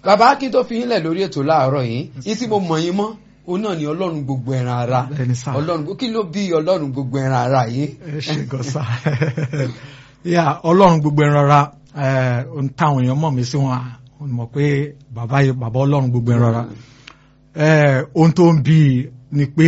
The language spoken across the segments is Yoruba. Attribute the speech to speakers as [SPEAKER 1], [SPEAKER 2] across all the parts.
[SPEAKER 1] bàbá kí tó fi yín lẹ̀ lórí ètò láàárọ̀ yìí yìí tí mo mọ̀ yín mọ́ òun náà ni ọlọ́run gbogbo ẹran ara ọlọ́run kí ló bí ọlọ́run gbogbo ẹran ara yìí.
[SPEAKER 2] ẹ ṣe gọ́sà ọlọ́run gbogbo ẹran ara ohun táwọn èèyàn mọ̀ mí sí wọn mọ̀ pé bàbá ọlọ́run gbogbo ẹran ara ohun tó ń bí ni pé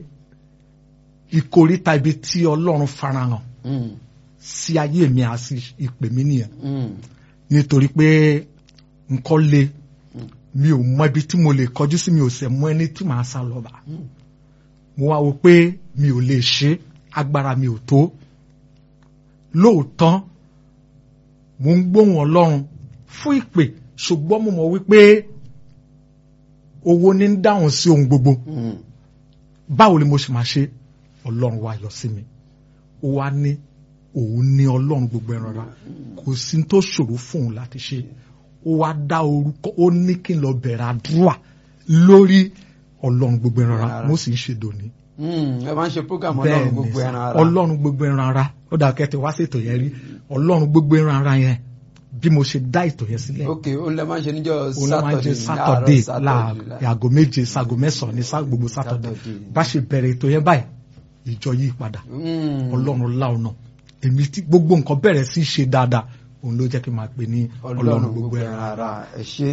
[SPEAKER 2] ìkóríta ibi tí ọlọ́run farahàn sí ayé mi àti ìpè mi nìyẹn nítorí pé nǹkan le mi ò mọ ibi tí mo lè kọjú sí mi ò sẹ̀ mọ ẹni tí màá sá lọ bá mo wá wo pé mi ò lè ṣe agbára mi ò tó lóòótọ́ mo ń gbóhùn ọlọ́run fún ìpè ṣùgbọ́n mo mọ̀ wípé owó ní ń dáhùn sí ohun gbogbo báwo ni mo ṣe máa ṣe ọlọ́run wá yọ sí mi ó wá ní òun ní ọlọ́run gbogbo ẹran ara kò sí tó ṣòro fún òun láti ṣe ó wá dá orúkọ ó ní kí n lọ bẹ̀rẹ̀ àdúrà lórí ọlọ́run gbogbo ẹran ara mo sì ń ṣe dòní.
[SPEAKER 1] ẹ máa ń ṣe program ọlọ́run gbogbo ẹran ara.
[SPEAKER 2] ọlọ́run gbogbo ẹran ara ó dà kẹ́tẹ̀ wá sí ètò yẹn rí ọlọ́run gbogbo ẹran ara yẹn bí mo ṣe dá ètò yẹn sílẹ̀.
[SPEAKER 1] ok òun lè máa ń ṣe níjọ́
[SPEAKER 2] sátọ̀dé láàgọ́ méje sago mẹ́sàn-án ní gbogbo sátọ̀dé bá ṣe bẹ̀rẹ̀ ètò yẹn báyìí ìjọ yí padà ọlọ́run láọ̀nà èmi tí gbogbo nǹkan bẹ̀rẹ̀ sí ṣe dáadáa òun ló jẹ́ kí n máa pè ní ọlọ́run gbogbo ẹran ara.
[SPEAKER 1] ẹ ṣé.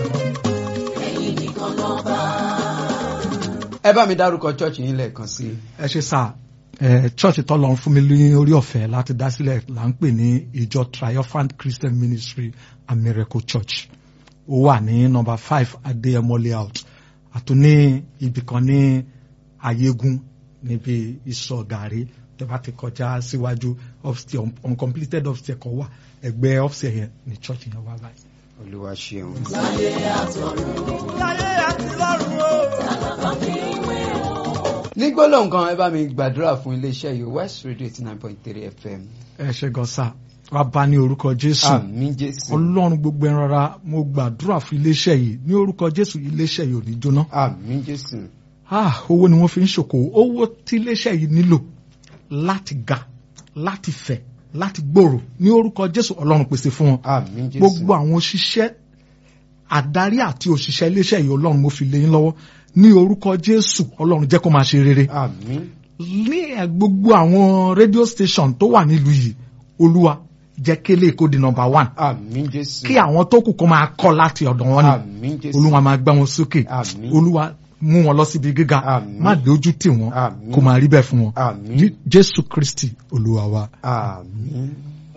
[SPEAKER 1] ẹ bá mi dárúkọ chọ́ọ̀chì yín lẹ́ẹ̀kan sí i.
[SPEAKER 2] ẹ ṣé sá chọ́ọ̀chì tọ́lọ́run fún mi ní orí ọ̀fẹ́ láti dá sílẹ̀ là ń pè ní ìjọ Triumphant Christian Ministry and Miracle Church ó wà ní number 5 Adéyẹmọ layout àtúní ibì kan ní Ayégún níbi ìsọ̀ gàrí tẹ́ bá ti kọjá síwájú upstairs uncompleted upstairs kan wà ẹgbẹ́ upstairs yẹn ní church yẹn wà báyìí.
[SPEAKER 1] Olúwa ṣeun.
[SPEAKER 3] láyé àti lọ́run o.
[SPEAKER 1] ní gbólóhùn kan ẹ bá mi gbàdúrà fún iléeṣẹ́ yìí West Radio 89.3 FM.
[SPEAKER 2] ẹ ṣé gọ́sà wàá bá ní orúkọ Jésù.
[SPEAKER 1] àmín Jésù.
[SPEAKER 2] ọlọ́run gbogbo ẹran ara mo gbàdúrà fún iléeṣẹ́ yìí ní orúkọ Jésù iléeṣẹ́ yìí ò ní jóná.
[SPEAKER 1] àmín Jésù.
[SPEAKER 2] owó ni wọ́n fi ń ṣòkòwò owó tí iléeṣẹ́ yìí nílò láti ga láti fẹ̀ láti gbòòrò ní orúkọ Jésù ọlọ́run pèsè fún wọn.
[SPEAKER 1] àmín Jésù.
[SPEAKER 2] gbogbo àwọn òṣìṣẹ́ àdarí àti òṣìṣẹ́ iléeṣẹ́ yìí ọlọ́run mo fi lé yín lọ́wọ́ ní orúkọ Jésù ọlọ́run jẹ́ kó máa ṣe rere.
[SPEAKER 1] àmín.
[SPEAKER 2] ní gbogbo àwọn rédíò station tó wà nílùú yìí olúwa jẹ́ kélé kó di number 1.
[SPEAKER 1] àmín Jésù.
[SPEAKER 2] kí àwọn tó kù kó máa kọ́ láti ọ̀dọ̀ wọn ni.
[SPEAKER 1] àmín Jésù.
[SPEAKER 2] olúwa máa gbá wọn sókè.
[SPEAKER 1] àmín.
[SPEAKER 2] olúwa mú wọn lọ síbi gíga.
[SPEAKER 1] àmín.
[SPEAKER 2] má dojú tì wọn.
[SPEAKER 1] àmín.
[SPEAKER 2] kó máa rí bẹ́ẹ̀ fún wọn.
[SPEAKER 1] àmín.
[SPEAKER 2] Jésù Kristi olúwa wa.
[SPEAKER 1] àmín.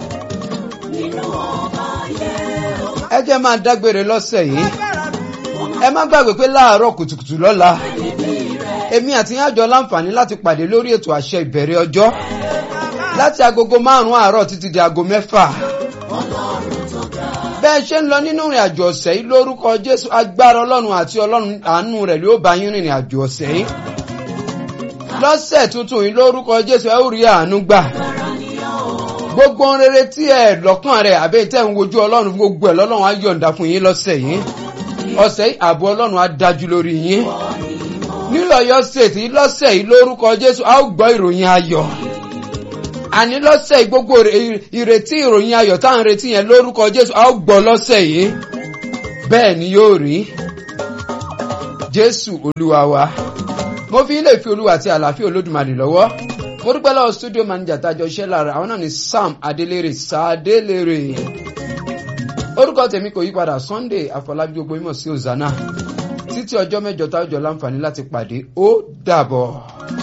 [SPEAKER 1] ẹ jẹ́ máa dágbére lọ́sẹ̀ yìí ẹ má gbàgbé pé láàárọ̀ kùtùkùtù lọ́la èmi àti yín á jọ láǹfààní láti pàdé lórí ètò àṣẹ ìbẹ̀rẹ̀ ọjọ́ láti agogo 5 àárọ̀ títí di aago 6. bẹ́ẹ̀ ṣe ń lọ nínú ìrìn àjò ọ̀sẹ̀ yìí lórúkọ Jésù agbára ọlọ́run àti ọlọ́run àánú rẹ̀ ló bá yín rìnrìn àjò ọ̀sẹ̀ yìí lọ́sẹ̀ tuntun yìí lórúkọ Jésù ẹ ó rí àánú gbà gbogbo ohun rere tí ẹ lọ́kàn rẹ̀ àbẹ́ tẹ́ ń wojú ọlọ́run gbogbo ẹ̀ lọ́lọ́run á yọ̀ǹda fún yín lọ́sẹ̀ yìí ọ̀sẹ̀ yìí ààbò ọlọ́run á dájú lórí yín nílò Ọ̀yọ́ state yìí lọ́sẹ̀ yìí lórúkọ Jésù a ó gbọ́ ìròyìn ayọ̀ àní lọ́sẹ̀ yìí gbogbo ìrètí ìròyìn ayọ̀ tá à ń retí yẹn lórúkọ Jésù a ó gbọ́ lọ́sẹ̀ yìí bẹ́ẹ̀ ni yóò rí Jésù Olúwa wa mo fi ilé ìfi Olúwa àti àlàáfíà Olódùmarè lọ́wọ́ mo dúpẹ́ lọ́wọ́ studio manager tájọ iṣẹ́ lára àwọn náà ni Sam Adélèrè Sàdélèrè orúkọ tèmi kò yípadà Sunday Àfọlábí gbogbo mímọ̀ sí Hosanna títí ọjọ́ mẹ́jọ tájọ láǹfààní láti pàdé ó dàbọ̀.